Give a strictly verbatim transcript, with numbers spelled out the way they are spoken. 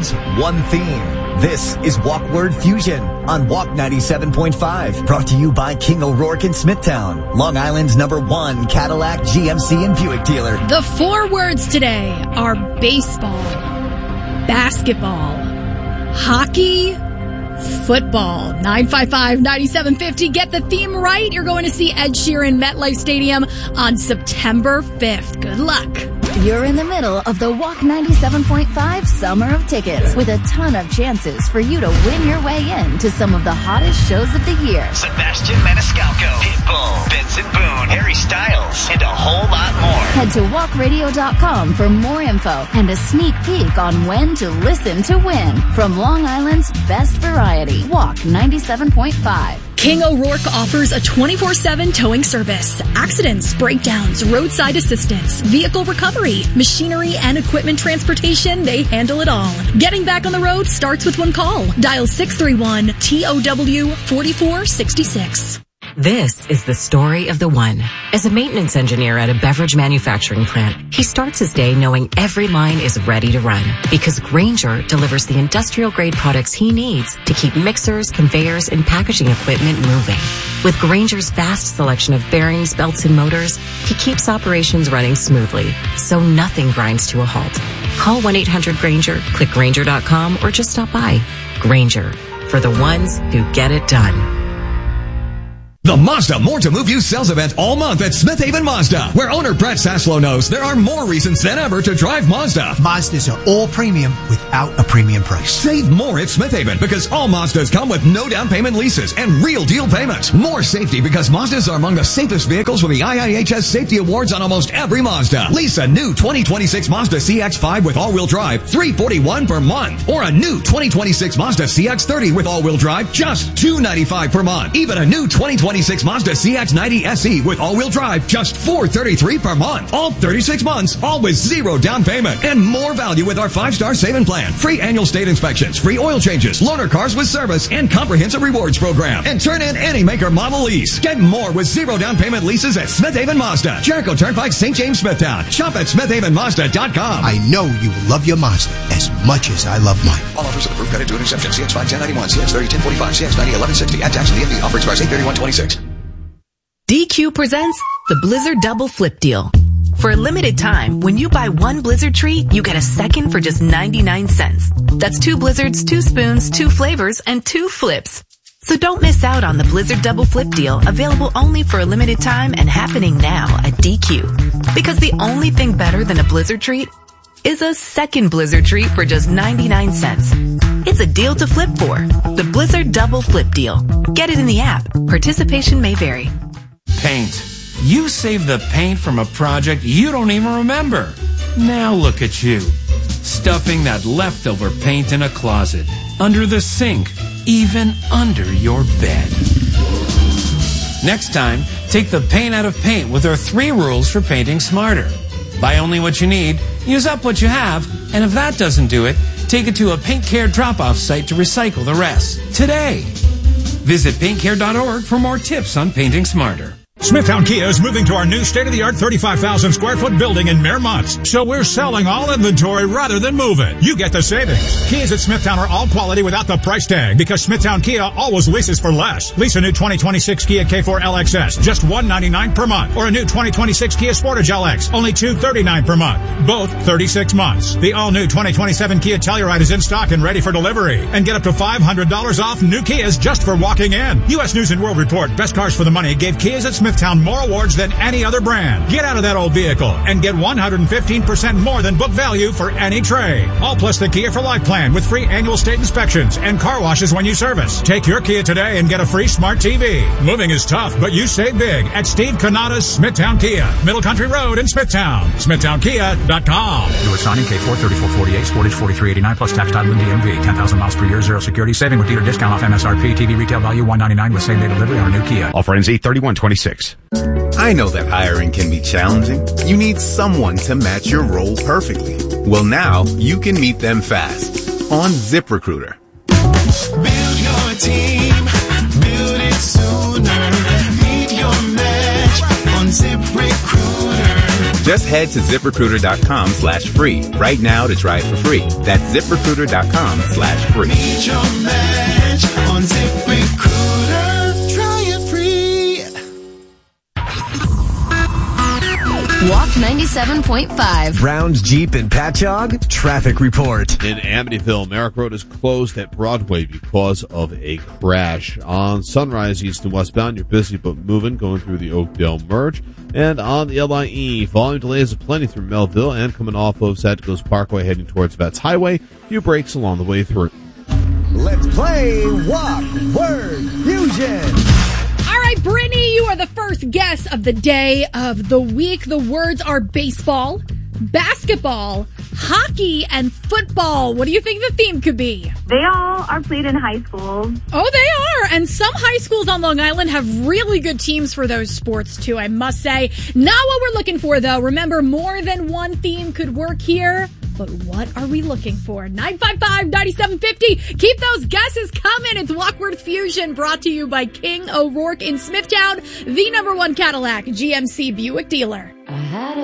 words, one theme. This is Walk Word Fusion on Walk ninety-seven point five. Brought to you by King O'Rourke in Smithtown, Long Island's number one Cadillac, G M C, and Buick dealer. The four words today are baseball, basketball, hockey, football. nine five five, nine seven five zero. Get the theme right. You're going to see Ed Sheeran MetLife Stadium on September fifth. Good luck. You're in the middle of the Walk ninety-seven point five Summer of Tickets with a ton of chances for you to win your way in to some of the hottest shows of the year. Sebastian Maniscalco, Pitbull, Benson Boone, Harry Styles, and a whole lot more. Head to walk radio dot com for more info and a sneak peek on when to listen to win from Long Island's best variety. Walk ninety-seven point five. King O'Rourke offers a twenty-four seven towing service, accidents, breakdowns, roadside assistance, vehicle recovery, machinery and equipment transportation. They handle it all. Getting back on the road starts with one call. Dial six three one T O W four four six six. This is the story of the one. As a maintenance engineer at a beverage manufacturing plant, he starts his day knowing every line is ready to run because Grainger delivers the industrial-grade products he needs to keep mixers, conveyors, and packaging equipment moving. With Grainger's vast selection of bearings, belts, and motors, he keeps operations running smoothly, so nothing grinds to a halt. Call one eight hundred Grainger, click Grainger dot com, or just stop by. Grainger, for the ones who get it done. The Mazda More to Move You sales event all month at Smith Haven Mazda, where owner Brett Saslow knows there are more reasons than ever to drive Mazda. Mazdas are all premium without a premium price. Save more at Smith Haven because all Mazdas come with no down payment leases and real deal payments. More safety because Mazdas are among the safest vehicles with the I I H S Safety Awards on almost every Mazda. Lease a new twenty twenty-six Mazda C X five with all-wheel drive, three hundred forty-one dollars per month. Or a new twenty twenty-six Mazda C X thirty with all-wheel drive, just two hundred ninety-five dollars per month. Even a new twenty twenty-six Mazda C X ninety S E with all-wheel drive, just four hundred thirty-three dollars per month. All thirty-six months, all with zero down payment. And more value with our five-star saving plan. Free annual state inspections, free oil changes, loaner cars with service, and comprehensive rewards program. And turn in any make or model lease. Get more with zero down payment leases at Smith Haven Mazda, Jericho Turnpike, Saint James, Smithtown. Shop at smith haven mazda dot com. I know you will love your Mazda as much as I love mine. All offers of approved credit to an exception. C X five ten ninety-one, C X thirty ten forty-five, C X ninety eleven sixty. At tax and D M V. Offer expires eight thirty-one twenty-six. D Q presents the Blizzard Double Flip Deal. For a limited time, when you buy one Blizzard treat, you get a second for just ninety-nine cents. That's two Blizzards, two spoons, two flavors, and two flips. So don't miss out on the Blizzard Double Flip Deal, available only for a limited time and happening now at D Q. Because the only thing better than a Blizzard treat is a second Blizzard treat for just ninety-nine cents. It's a deal to flip for. The Blizzard Double Flip Deal. Get it in the app. Participation may vary. Paint. You saved the paint from a project you don't even remember. Now look at you. Stuffing that leftover paint in a closet, under the sink, even under your bed. Next time, take the paint out of paint with our three rules for painting smarter. Buy only what you need, use up what you have, and if that doesn't do it, take it to a Paint Care drop-off site to recycle the rest. Today. Visit paint care dot org for more tips on painting smarter. Smithtown Kia is moving to our new state-of-the-art thirty-five thousand square foot building in Mermont. So we're selling all inventory rather than move it. You get the savings. Kias at Smithtown are all quality without the price tag because Smithtown Kia always leases for less. Lease a new twenty twenty-six Kia K four L X S, just one hundred ninety-nine dollars per month. Or a new twenty twenty-six Kia Sportage L X, only two hundred thirty-nine dollars per month. Both thirty-six months. The all-new twenty twenty-seven Kia Telluride is in stock and ready for delivery. And get up to five hundred dollars off new Kias just for walking in. U S News and World Report, Best Cars for the Money, gave Kias at Smithtown more awards than any other brand. Get out of that old vehicle and get one hundred fifteen percent more than book value for any trade. All plus the Kia for Life plan with free annual state inspections and car washes when you service. Take your Kia today and get a free smart T V. Moving is tough, but you save big at Steve Canada's Smithtown Kia, Middle Country Road in Smithtown. smithtown kia dot com. Do it signing K four thirty-four forty-eight, Sportage forty-three eighty-nine plus tax title and D M V. ten thousand miles per year, zero security saving with dealer discount off M S R P. T V retail value one ninety-nine with same day delivery on a new Kia. Offer ends eight thirty-one twenty-six. I know that hiring can be challenging. You need someone to match your role perfectly. Well, now you can meet them fast on ZipRecruiter. Build your team, build it sooner. Meet your match on ZipRecruiter. Just head to ZipRecruiter.com slash free right now to try it for free. That's ZipRecruiter.com slash free. Need your match on ZipRecruiter. Try it free. Walk ninety-seven point five. Brown's Jeep and Patchogue traffic report. In Amityville, Merrick Road is closed at Broadway because of a crash. On Sunrise, east and westbound, you're busy but moving, going through the Oakdale merge. And on the L I E, volume delays are plenty through Melville and coming off of Santikos Parkway heading towards Vets Highway. Few breaks along the way through. Let's play Walk Word Fusion. All right, Brittany, you are the first guest of the day of the week. The words are baseball, basketball, hockey, and football. What do you think the theme could be? They all are played in high schools. Oh, they are. And some high schools on Long Island have really good teams for those sports, too, I must say. Not what we're looking for, though. Remember, more than one theme could work here. But what are we looking for? nine five five, nine seven five zero. Keep those guesses coming. It's Walkward Fusion, brought to you by King O'Rourke in Smithtown, the number one Cadillac G M C Buick dealer. I had